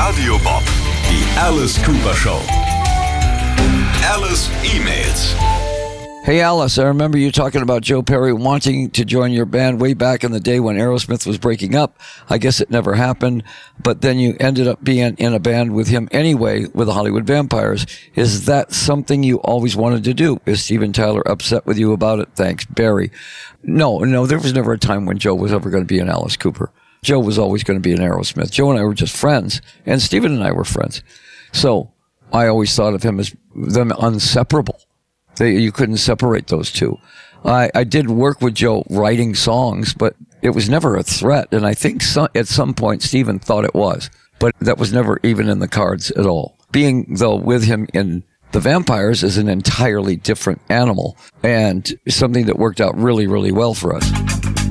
Radio Bob, die Alice Cooper Show. Alice E-Mails. Hey, Alice, I remember you talking about Joe Perry wanting to join your band way back in the day when Aerosmith was breaking up. I guess it never happened, but then you ended up being in a band with him anyway with the Hollywood Vampires. Is that something you always wanted to do? Is Steven Tyler upset with you about it? Thanks, Barry. No, there was never a time when Joe was ever going to be an Alice Cooper. Joe was always going to be an Aerosmith. Joe and I were just friends, and Steven and I were friends. So I always thought of him as them inseparable. You couldn't separate those two. I did work with Joe writing songs, but it was never a threat. And I think at some point Steven thought it was, but that was never even in the cards at all. Being, though, with him in the Vampires is an entirely different animal and something that worked out really, really well for us.